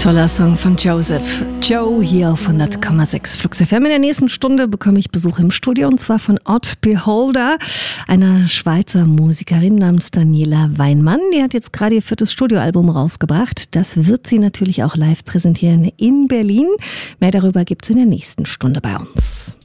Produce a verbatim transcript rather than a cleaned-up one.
Toller Song von Joseph. Joe hier auf hundert Komma sechs Flux F M. In der nächsten Stunde bekomme ich Besuch im Studio und zwar von Odd Beholder, einer Schweizer Musikerin namens Daniela Weinmann. Die hat jetzt gerade ihr viertes Studioalbum rausgebracht. Das wird sie natürlich auch live präsentieren in Berlin. Mehr darüber gibt es in der nächsten Stunde bei uns.